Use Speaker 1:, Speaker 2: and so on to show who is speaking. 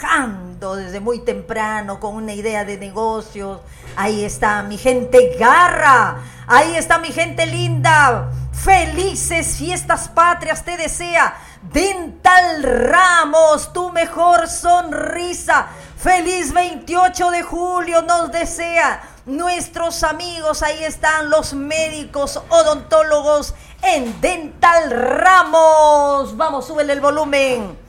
Speaker 1: trabajando desde muy temprano con una idea de negocios. Ahí está mi gente Garra, ahí está mi gente linda. Felices fiestas patrias te desea Dental Ramos, tu mejor sonrisa. Feliz 28 de julio nos desea nuestros amigos. Ahí están los médicos odontólogos en Dental Ramos. Vamos, súbele el volumen.